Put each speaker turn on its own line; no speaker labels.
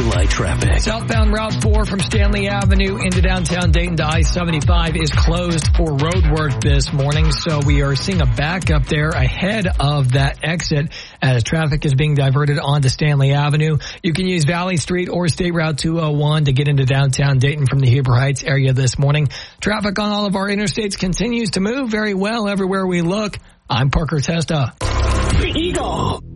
light traffic.
Southbound Route 4 from Stanley Avenue into downtown Dayton to I-75 is closed for road work this morning, so we are seeing a backup there ahead of that exit as traffic is being diverted onto Stanley Avenue. You can use Valley Street or State Route 201 to get into downtown Dayton from the Heber Heights area this morning. Traffic on all of our interstates continues to move very well everywhere we look. I'm Parker Testa.
The Eagle.